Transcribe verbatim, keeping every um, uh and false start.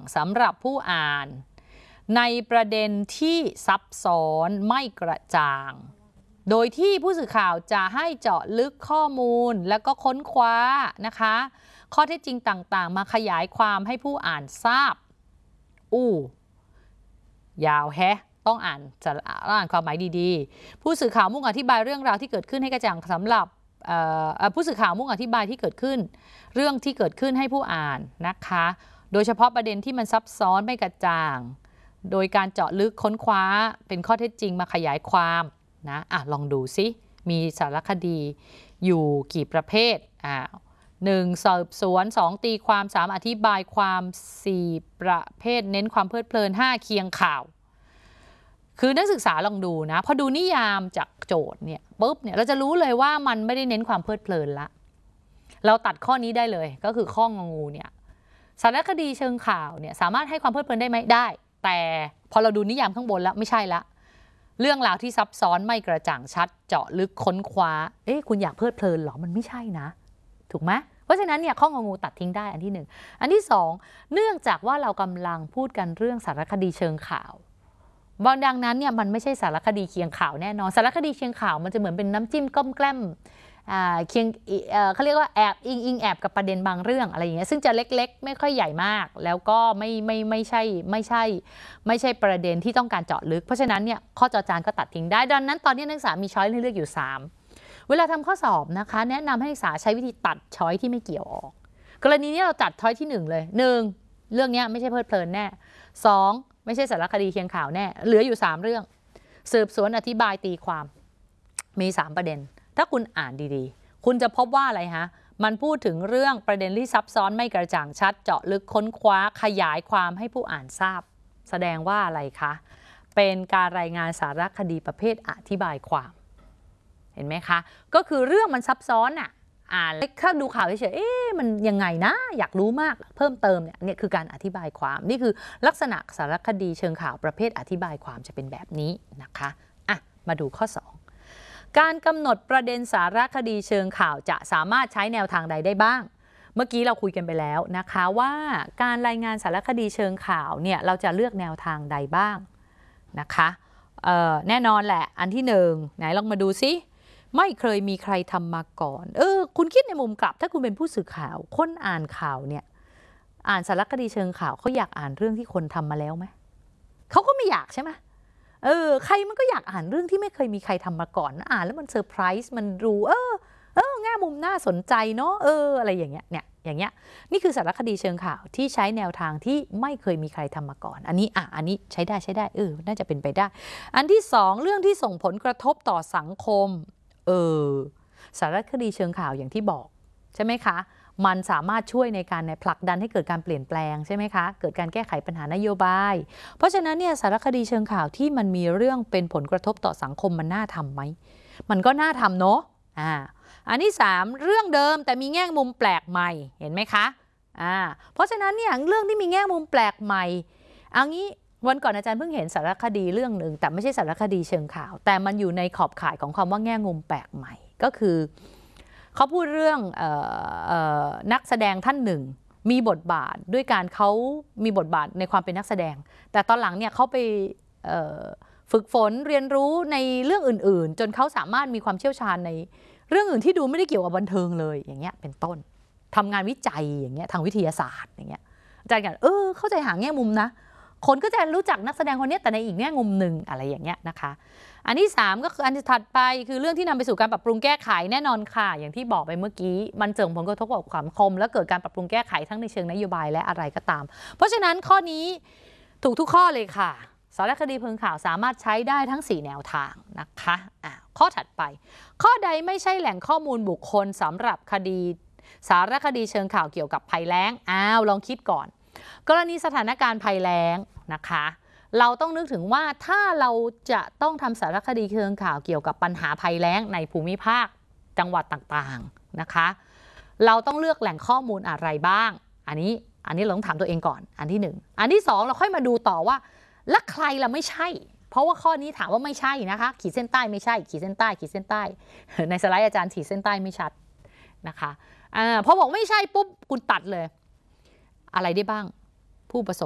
สำหรับผู้อ่านในประเด็นที่ซับซ้อนไม่กระจ่างโดยที่ผู้สื่อข่าวจะให้เจาะลึกข้อมูลแล้วก็ค้นคว้านะคะข้อเท็จจริงต่างๆมาขยายความให้ผู้อ่านทราบอู้ยาวแฮะต้องอ่านจะอ่านความหมายดีๆผู้สื่อข่าวมุ่งอธิบายเรื่องราวที่เกิดขึ้นให้กระจ่างสำหรับผู้สื่อข่าวมุ่งอธิบายที่เกิดขึ้นเรื่องที่เกิดขึ้นให้ผู้อ่านนะคะโดยเฉพาะประเด็นที่มันซับซ้อนไม่กระจ่างโดยการเจาะลึกค้นคว้าเป็นข้อเท็จจริงมาขยายความนะอ่ะลองดูซิมีสารคดีอยู่กี่ประเภทอ่าหนึ่งสืบสวนสองตีความสามอธิบายความสี่ประเภทเน้นความเพลิดเพลินห้าเคียงข่าวคือนักศึกษาลองดูนะพอดูนิยามจากโจทย์เนี่ยปุ๊บเนี่ยเราจะรู้เลยว่ามันไม่ได้เน้นความเพลิดเพลินละเราตัดข้อนี้ได้เลยก็คือข้องงูเนี่ยสารคดีเชิงข่าวเนี่ยสามารถให้ความเพลิดเพลินได้ไหมได้แต่พอเราดูนิยามข้างบนแล้วไม่ใช่ละเรื่องราวที่ซับซ้อนไม่กระจ่างชัดเจาะลึกค้นคว้าเอ๊ะคุณอยากเพลิดเพลินหรอมันไม่ใช่นะถูกไหมเพราะฉะนั้นเนี่ยข้องงูตัดทิ้งได้อันที่หนึ่งอันที่สองเนื่องจากว่าเรากำลังพูดกันเรื่องสารคดีเชิงข่าวบางดังนั้นเนี่ยมันไม่ใช่สารคดีเคียงข่าวแน่นอนสารคดีเคียงข่าวมันจะเหมือนเป็นน้ำจิ้มก้มแกล้มเคียงเขาเรียกว่าแอบอิงอิงแอบกับประเด็นบางเรื่องอะไรอย่างเงี้ยซึ่งจะเล็กๆไม่ค่อยใหญ่มากแล้วก็ไม่ไม่ไม่ใช่ไม่ใช่ไม่ใช่ประเด็นที่ต้องการเจาะลึกเพราะฉะนั้นเนี่ยข้อจอจานก็ตัดทิ้งได้ดังนั้นตอนนี้นักศึกษามีช้อยให้เลือกอยู่สามเวลาทำข้อสอบนะคะแนะนำให้นักศึกษาใช้วิธีตัดช้อยที่ไม่เกี่ยวออกกรณีนี้เราตัดช้อยที่หนึ่งเลยหนึ่งเรื่องนี้ไม่ใช่เพลิดเพลินแน่สองไม่ใช่สารคดีเคียงข่าวแน่เหลืออยู่สามเรื่องสืบสวนอธิบายตีความมีสามประเด็นถ้าคุณอ่านดีๆคุณจะพบว่าอะไรฮะมันพูดถึงเรื่องประเด็นที่ซับซ้อนไม่กระจ่างชัดเจาะลึกค้นคว้าขยายความให้ผู้อ่านทราบแสดงว่าอะไรคะเป็นการรายงานสารคดีประเภทอธิบายความเห็นไหมคะก็คือเรื่องมันซับซ้อนอ่ะอ่านถ้าดูข่าวเฉยๆเอ๊ะมันยังไงนะอยากรู้มากเพิ่มเติมเนี่ยนี่คือการอธิบายความนี่คือลักษณะสารคดีเชิงข่าวประเภทอธิบายความจะเป็นแบบนี้นะคะอ่ะมาดูข้อสองการกำหนดประเด็นสารคดีเชิงข่าวจะสามารถใช้แนวทางใดได้บ้างเมื่อกี้เราคุยกันไปแล้วนะคะว่าการรายงานสารคดีเชิงข่าวเนี่ยเราจะเลือกแนวทางใดบ้างนะคะแน่นอนแหละอันที่หนึ่งไหนลองมาดูซิไม่เคยมีใครทำมาก่อนเออคุณคิดในมุมกลับถ้าคุณเป็นผู้สื่อข่าวคนอ่านข่าวเนี่ยอ่านสารคดีเชิงข่าวเขาอยากอ่านเรื่องที่คนทำมาแล้วไหมเขาก็ไม่อยากใช่ไหมเออใครมันก็อยากอ่านเรื่องที่ไม่เคยมีใครทำมาก่อนอ่านแล้วมันเซอร์ไพรส์มันดูเออเออแง่มุมน่าสนใจเนาะเอออะไรอย่างเงี้ยเนี่ยอย่างเงี้ยนี่คือสารคดีเชิงข่าวที่ใช้แนวทางที่ไม่เคยมีใครทำมาก่อนอันนี้อ่ะอันนี้ใช้ได้ใช้ได้เออน่าจะเป็นไปได้อันที่สองเรื่องที่ส่งผลกระทบต่อสังคมเออสารคดีเชิงข่าวอย่างที่บอกใช่ไหมคะมันสามารถช่วยในการในผลักดันให้เกิดการเปลี่ยนแปลงใช่ไหมคะเกิดการแก้ไขปัญหานโยบายเพราะฉะนั้นเนี่ยสารคดีเชิงข่าวที่มันมีเรื่องเป็นผลกระทบต่อสังคมมันน่าทำไหมมันก็น่าทำเนาะอ่าอันที่สามเรื่องเดิมแต่มีแง่มุมแปลกใหม่เห็นไหมคะอ่าเพราะฉะนั้นเนี่ยเรื่องที่มีแง่มุมแปลกใหม่เอางี้วันก่อนอาจารย์เพิ่งเห็นสารคดีเรื่องหนึ่งแต่ไม่ใช่สารคดีเชิงข่าวแต่มันอยู่ในขอบข่ายของคำว่าแง่มุมแปลกใหม่ก็คือเขาพูดเรื่องเอ่อเอ่อนักแสดงท่านหนึ่งมีบทบาทด้วยการเขามีบทบาทในความเป็นนักแสดงแต่ตอนหลังเนี่ยเขาไปเอ่อฝึกฝนเรียนรู้ในเรื่องอื่นๆจนเขาสามารถมีความเชี่ยวชาญในเรื่องอื่นที่ดูไม่ได้เกี่ยวกับบันเทิงเลยอย่างเงี้ยเป็นต้นทำงานวิจัยอย่างเงี้ยทางวิทยาศาสตร์อย่างเงี้ยอาจารย์กันเออเข้าใจหาแง่มุมนะคนก็จะรู้จักนักแสดงคนนี้แต่ในอีกแง่มุมหนึ่งอะไรอย่างเงี้ยนะคะอันที่สามก็คืออันที่ถัดไปคือเรื่องที่นำไปสู่การปรับปรุงแก้ไขแน่นอนค่ะอย่างที่บอกไปเมื่อกี้มันเจิ่งผลกระทบกับสังคมและเกิดการปรับปรุงแก้ไขทั้งในเชิงนโยบายและอะไรก็ตามเพราะฉะนั้นข้อนี้ถูกทุกข้อเลยค่ะสารคดีเชิงข่าวสามารถใช้ได้ทั้งสี่แนวทางนะคะอ่ะข้อถัดไปข้อใดไม่ใช่แหล่งข้อมูลบุคคลสำหรับคดีสารคดีเชิงข่าวเกี่ยวกับภัยแล้งอ้าวลองคิดก่อนกรณีสถานการณ์ภัยแล้งนะคะเราต้องนึกถึงว่าถ้าเราจะต้องทำสารคดีเชิงข่าวเกี่ยวกับปัญหาภัยแล้งในภูมิภาคจังหวัดต่างๆนะคะเราต้องเลือกแหล่งข้อมูลอะไรบ้างอันนี้อันนี้เราต้องถามตัวเองก่อนอันที่หนึ่งอันที่สองเราค่อยมาดูต่อว่าและใครล่ะไม่ใช่เพราะว่าข้อนี้ถามว่าไม่ใช่นะคะขีดเส้นใต้ไม่ใช่ขีดเส้นใต้ขีดเส้นใต้ในสไลด์อาจารย์ขีดเส้นใต้ไม่ชัดนะคะอ่าพอบอกไม่ใช่ปุ๊บคุณตัดเลยอะไรได้บ้างผู้ประสบ